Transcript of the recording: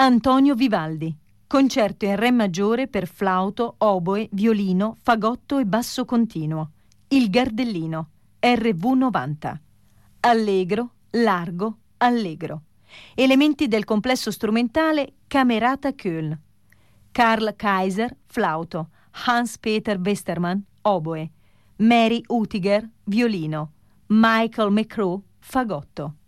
Antonio Vivaldi. Concerto in re maggiore per flauto, oboe, violino, fagotto e basso continuo. Il Gardellino, RV 90. Allegro, largo, allegro. Elementi del complesso strumentale Camerata Köln. Karl Kaiser, flauto. Hans-Peter Westermann, oboe. Mary Utiger, violino. Michael McCrew, fagotto.